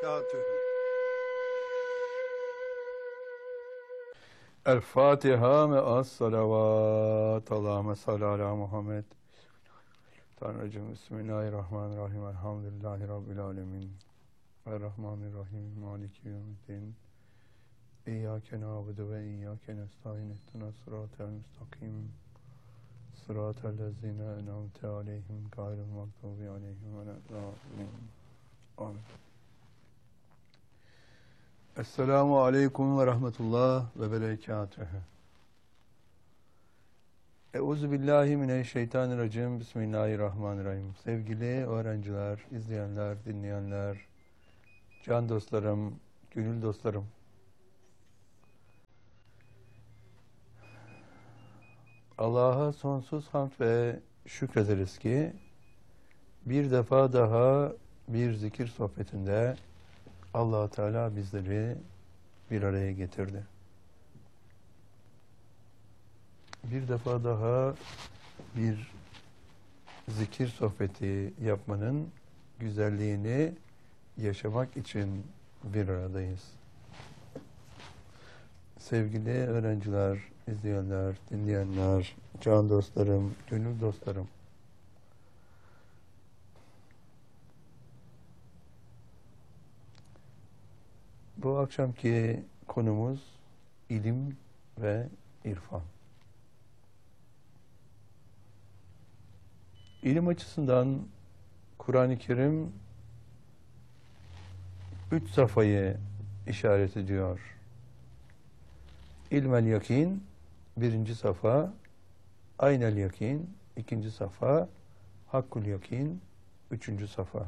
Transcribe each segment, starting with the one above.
berekatühü. El Fatiha me'as salavat. Allahümme salli ala Muhammed. Tanrıcığım, Bismillahirrahmanirrahim. Elhamdülillahi Rabbil alemin. Errahmanirrahim. Maliki yevmiddin. İyyâke na'budu ve iyyâke nestaîn. İhdinas sıratel müstakim. Sıratel lezîne en'amte aleyhim gayril mağdûbi aleyhim ve leddâllîn. Amin. Esselamu aleyküm ve rahmetullah ve berekatühü. Euzubillahimineşşeytanirracim. Bismillahirrahmanirrahim. Sevgili öğrenciler, izleyenler, dinleyenler, can dostlarım, gönül dostlarım. Allah'a sonsuz hamd ve şükrederiz ki bir defa daha bir zikir sohbetinde Allah-u Teala bizleri bir araya getirdi. Bir defa daha bir zikir sohbeti yapmanın güzelliğini yaşamak için bir aradayız. Sevgili öğrenciler, izleyenler, dinleyenler, can dostlarım, gönül dostlarım. Bu akşamki konumuz ilim ve irfan. İlim açısından Kur'an-ı Kerim 3 safhayı işaret ediyor. İlmel yakin 1. safa, aynel yakin 2. safa, hakkul yakin 3. safa.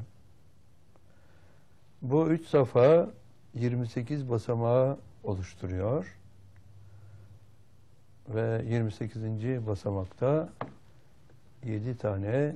Bu 3 safa 28 basamağı oluşturuyor ve 28. basamakta 7 tane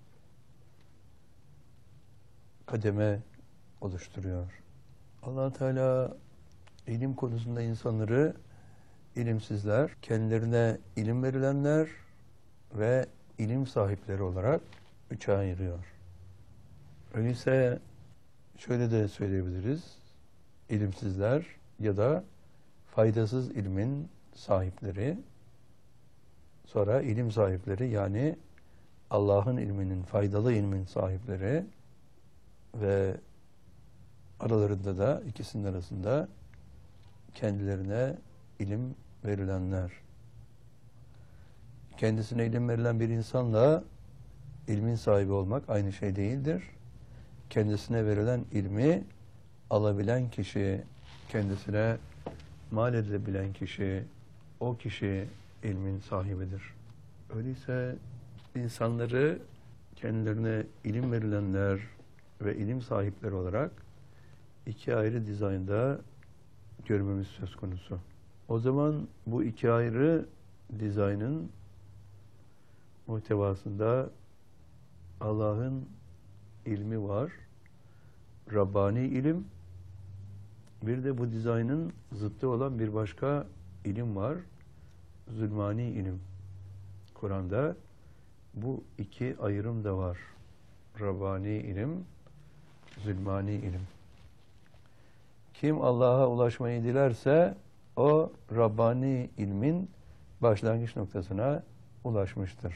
kademe oluşturuyor. Allah Teala ilim konusunda insanları ilimsizler, kendilerine ilim verilenler ve ilim sahipleri olarak 3'e ayırıyor. Öyleyse şöyle de söyleyebiliriz. İlimsizler ya da faydasız ilmin sahipleri, sonra ilim sahipleri, yani Allah'ın ilminin, faydalı ilmin sahipleri ve aralarında da, ikisinin arasında kendilerine ilim verilenler. Kendisine ilim verilen bir insanla ilmin sahibi olmak aynı şey değildir. Kendisine verilen ilmi alabilen kişi, kendisine mal edebilen kişi, o kişi ilmin sahibidir. Öyleyse insanları kendilerine ilim verilenler ve ilim sahipleri olarak 2 ayrı dizaynda görmemiz söz konusu. O zaman bu 2 ayrı dizaynın muhtevasında Allah'ın ilmi var, Rabbani ilim, bir de bu dizaynın zıttı olan bir başka ilim var, zulmani ilim. Kur'an'da bu 2 ayrım da var. Rabbani ilim, zulmani ilim. Kim Allah'a ulaşmayı dilerse o Rabbani ilmin başlangıç noktasına ulaşmıştır.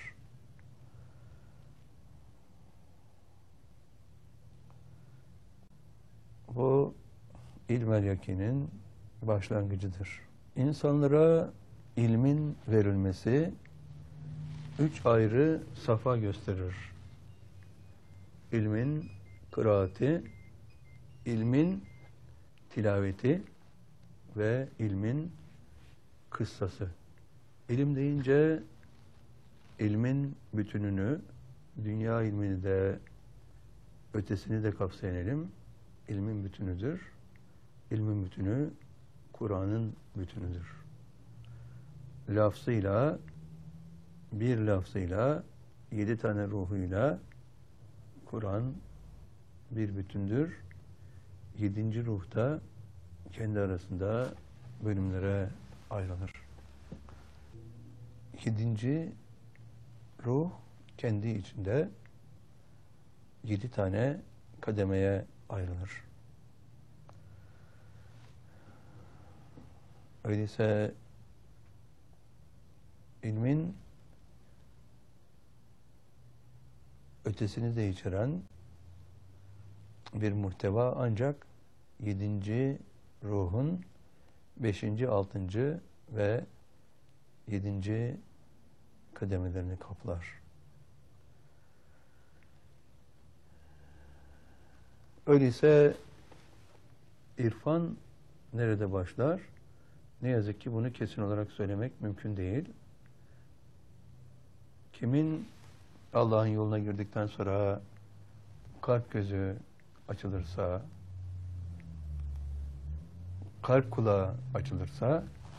Bu ilmel yakinin başlangıcıdır. İnsanlara ilmin verilmesi 3 ayrı safa gösterir. İlmin kıraati, ilmin tilaveti ve ilmin kıssası. İlim deyince ilmin bütününü, dünya ilmini de ötesini de kapsayan ilim, ilmin bütünüdür. İlmin bütünü Kur'an'ın bütünüdür. Lafzıyla, bir lafzıyla, 7 tane ruhuyla Kur'an bir bütündür. 7. ruhta kendi arasında bölümlere ayrılır. 7. ruh kendi içinde 7 tane kademeye ayrılır. Öyleyse ilmin ötesini de içeren bir muhteva ancak 7. ruhun 5., 6. ve 7. kademelerini kaplar. Öyleyse irfan nerede başlar? Ne yazık ki bunu kesin olarak söylemek mümkün değil. Kimin Allah'ın yoluna girdikten sonra kalp gözü açılırsa, kalp kulağı açılırsa